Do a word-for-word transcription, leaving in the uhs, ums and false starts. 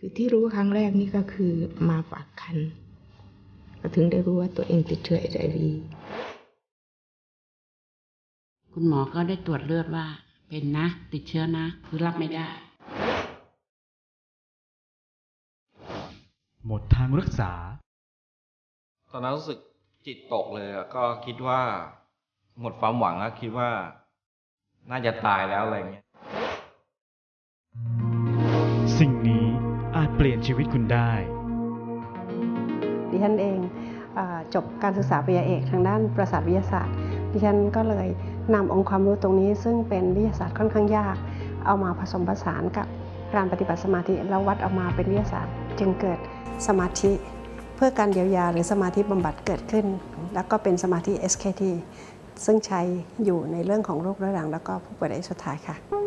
คือที่รู้ครั้งแรกนี่ก็คือมาฝากคันก็ถึงได้รู้ว่าตัวเองติดเชื้อ เอช ไอ วีคุณหมอก็ได้ตรวจเลือดว่าเป็นนะติดเชื้อนะคือรับไม่ได้หมดทางรักษาตอนนั้นรู้สึกจิตตกเลยก็คิดว่าหมดความหวังแล้วคิดว่าน่าจะตายแล้วอะไรเงี้ยสิ่งนี้อาจเปลี่ยนชีวิตคุณได้ดิฉันเองจบการศึกษาปริญญาเอกทางด้านประสาทวิทยาศาสตร์ดิฉันก็เลยนำองค์ความรู้ตรงนี้ซึ่งเป็นวิทยาศาสตร์ค่อนข้างยากเอามาผสมผสานกับการปฏิบัติสมาธิแล้ววัดออกมาเป็นวิทยาศาสตร์จึงเกิดสมาธิเพื่อการเยียวยาหรือสมาธิบำบัดเกิดขึ้นแล้วก็เป็นสมาธิ เอส เค ที ซึ่งใช้อยู่ในเรื่องของโรคเรื้อรังแล้วก็ผู้ป่วยระยะสุดท้ายค่ะ